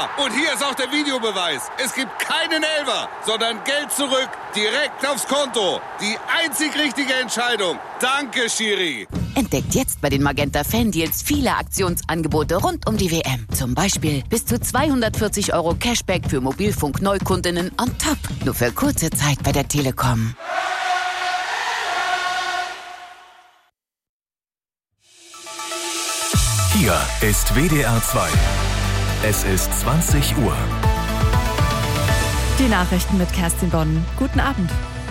Ja, und hier ist auch der Videobeweis. Es gibt keinen Elfer, sondern Geld zurück, direkt aufs Konto. Die einzig richtige Entscheidung. Danke, Schiri. Entdeckt jetzt bei den Magenta Fan-Deals viele Aktionsangebote rund um die WM. Zum Beispiel bis zu 240 € Cashback für Mobilfunk-Neukundinnen on top. Nur für kurze Zeit bei der Telekom. Hier ist WDR 2. Es ist 20 Uhr. Die Nachrichten mit Kerstin Bonn. Guten Abend.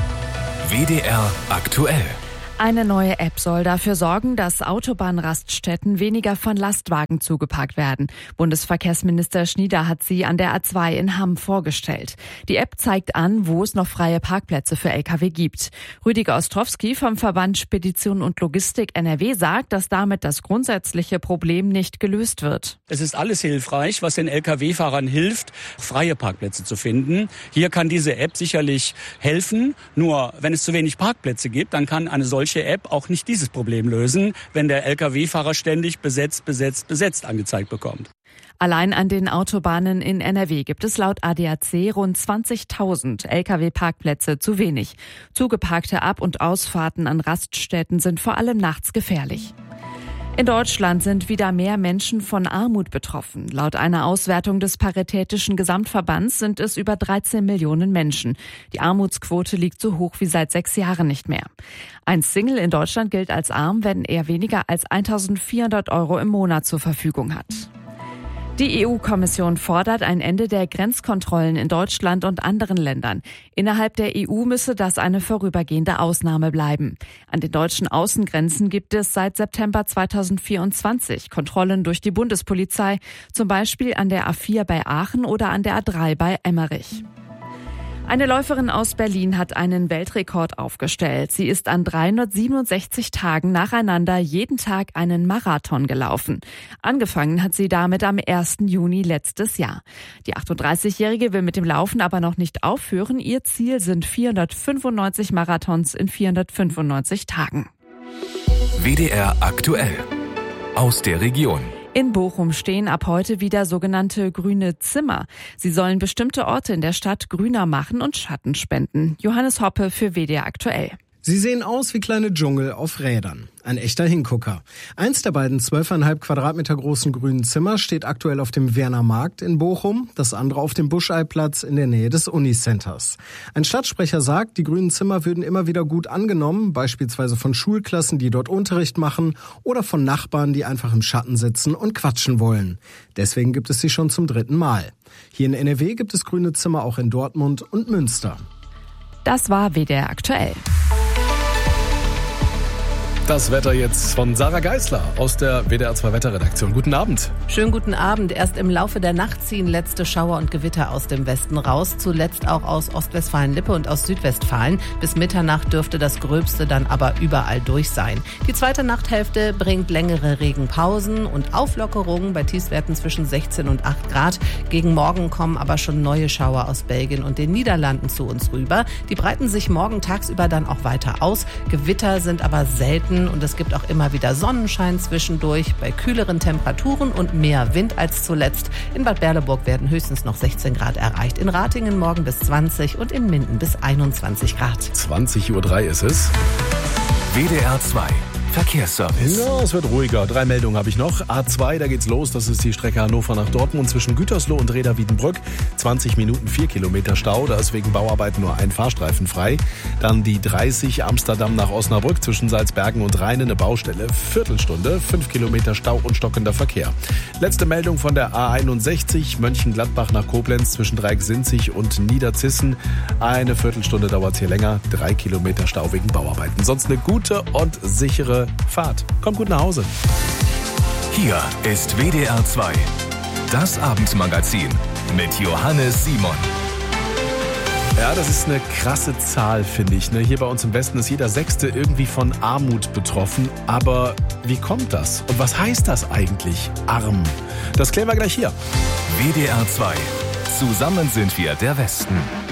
WDR aktuell. Eine neue App soll dafür sorgen, dass Autobahnraststätten weniger von Lastwagen zugeparkt werden. Bundesverkehrsminister Schnieder hat sie an der A2 in Hamm vorgestellt. Die App zeigt an, wo es noch freie Parkplätze für Lkw gibt. Rüdiger Ostrowski vom Verband Spedition und Logistik NRW sagt, dass damit das grundsätzliche Problem nicht gelöst wird. Es ist alles hilfreich, was den Lkw-Fahrern hilft, freie Parkplätze zu finden. Hier kann diese App sicherlich helfen. Nur wenn es zu wenig Parkplätze gibt, dann kann eine solche App auch nicht dieses Problem lösen, wenn der Lkw-Fahrer ständig besetzt angezeigt bekommt. Allein an den Autobahnen in NRW gibt es laut ADAC rund 20.000 Lkw-Parkplätze zu wenig. Zugeparkte Ab- und Ausfahrten an Raststätten sind vor allem nachts gefährlich. In Deutschland sind wieder mehr Menschen von Armut betroffen. Laut einer Auswertung des Paritätischen Gesamtverbands sind es über 13 Millionen Menschen. Die Armutsquote liegt so hoch wie seit 6 Jahren nicht mehr. Ein Single in Deutschland gilt als arm, wenn er weniger als 1.400 € im Monat zur Verfügung hat. Die EU-Kommission fordert ein Ende der Grenzkontrollen in Deutschland und anderen Ländern. Innerhalb der EU müsse das eine vorübergehende Ausnahme bleiben. An den deutschen Außengrenzen gibt es seit September 2024 Kontrollen durch die Bundespolizei, zum Beispiel an der A4 bei Aachen oder an der A3 bei Emmerich. Eine Läuferin aus Berlin hat einen Weltrekord aufgestellt. Sie ist an 367 Tagen nacheinander jeden Tag einen Marathon gelaufen. Angefangen hat sie damit am 1. Juni letztes Jahr. Die 38-Jährige will mit dem Laufen aber noch nicht aufhören. Ihr Ziel sind 495 Marathons in 495 Tagen. WDR aktuell. Aus der Region. In Bochum stehen ab heute wieder sogenannte grüne Zimmer. Sie sollen bestimmte Orte in der Stadt grüner machen und Schatten spenden. Johannes Hoppe für WDR aktuell. Sie sehen aus wie kleine Dschungel auf Rädern. Ein echter Hingucker. Eins der beiden 12,5 Quadratmeter großen grünen Zimmer steht aktuell auf dem Werner Markt in Bochum, das andere auf dem Buscheiplatz in der Nähe des Unicenters. Ein Stadtsprecher sagt, die grünen Zimmer würden immer wieder gut angenommen, beispielsweise von Schulklassen, die dort Unterricht machen, oder von Nachbarn, die einfach im Schatten sitzen und quatschen wollen. Deswegen gibt es sie schon zum 3. Mal. Hier in NRW gibt es grüne Zimmer auch in Dortmund und Münster. Das war WDR aktuell. Das Wetter jetzt von Sarah Geisler aus der WDR 2 Wetterredaktion. Guten Abend. Schönen guten Abend. Erst im Laufe der Nacht ziehen letzte Schauer und Gewitter aus dem Westen raus. Zuletzt auch aus Ostwestfalen-Lippe und aus Südwestfalen. Bis Mitternacht dürfte das Gröbste dann aber überall durch sein. Die zweite Nachthälfte bringt längere Regenpausen und Auflockerungen bei Tiefstwerten zwischen 16 und 8 Grad. Gegen Morgen kommen aber schon neue Schauer aus Belgien und den Niederlanden zu uns rüber. Die breiten sich morgen tagsüber dann auch weiter aus. Gewitter sind aber selten. Und es gibt auch immer wieder Sonnenschein zwischendurch bei kühleren Temperaturen und mehr Wind als zuletzt. In Bad Berleburg werden höchstens noch 16 Grad erreicht. In Ratingen morgen bis 20 und in Minden bis 21 Grad. 20:03 Uhr ist es. WDR 2 Verkehrsservice. Ja, es wird ruhiger. 3 Meldungen habe ich noch. A2, da geht's los. Das ist die Strecke Hannover nach Dortmund zwischen Gütersloh und Reda-Wiedenbrück. 20 Minuten, 4 Kilometer Stau. Da ist wegen Bauarbeiten nur ein Fahrstreifen frei. Dann die 30 Amsterdam nach Osnabrück zwischen Salzbergen und Rheine. Eine Baustelle. Viertelstunde, 5 Kilometer Stau und stockender Verkehr. Letzte Meldung von der A61 Mönchengladbach nach Koblenz zwischen Dreiecksinzig und Niederzissen. Eine Viertelstunde dauert es hier länger. 3 Kilometer Stau wegen Bauarbeiten. Sonst eine gute und sichere Fahrt. Kommt gut nach Hause. Hier ist WDR 2. Das Abendmagazin mit Johannes Simon. Ja, das ist eine krasse Zahl, finde ich. Hier bei uns im Westen ist jeder Sechste irgendwie von Armut betroffen. Aber wie kommt das? Und was heißt das eigentlich, arm? Das klären wir gleich hier. WDR 2. Zusammen sind wir der Westen.